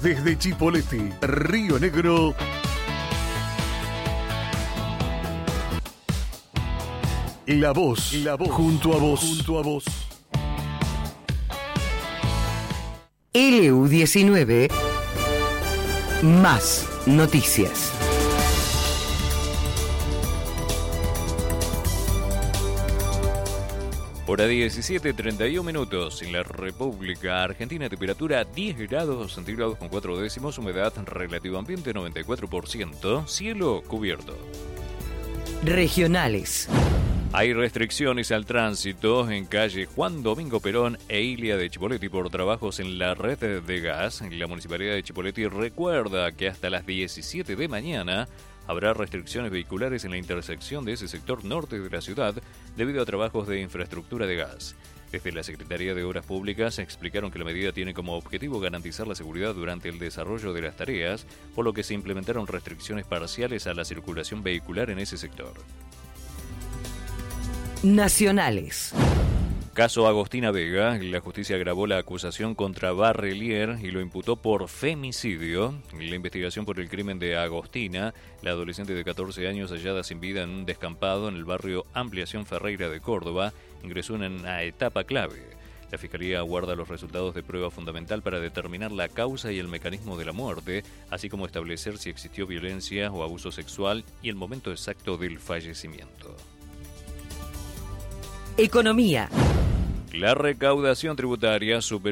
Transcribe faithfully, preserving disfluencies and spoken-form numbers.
Desde Chipoleti, Río Negro. La voz, la voz, junto a vos, junto a vos. L U diecinueve, más noticias. Hora diecisiete, treinta y uno minutos en la República Argentina, temperatura diez grados centígrados con cuatro décimos, humedad relativa ambiente noventa y cuatro por ciento, cielo cubierto. Regionales. Hay restricciones al tránsito en calle Juan Domingo Perón e Ilia de Chipoleti por trabajos en la red de gas. La Municipalidad de Chipoleti recuerda que hasta las diecisiete de mañana habrá restricciones vehiculares en la intersección de ese sector norte de la ciudad debido a trabajos de infraestructura de gas. Desde la Secretaría de Obras Públicas explicaron que la medida tiene como objetivo garantizar la seguridad durante el desarrollo de las tareas, por lo que se implementaron restricciones parciales a la circulación vehicular en ese sector. Nacionales. Caso Agostina Vega, la justicia agravó la acusación contra Barrelier y lo imputó por femicidio. La investigación por el crimen de Agostina, la adolescente de catorce años hallada sin vida en un descampado en el barrio Ampliación Ferreira de Córdoba, ingresó en una etapa clave. La Fiscalía aguarda los resultados de prueba fundamental para determinar la causa y el mecanismo de la muerte, así como establecer si existió violencia o abuso sexual y el momento exacto del fallecimiento. Economía. La recaudación tributaria superó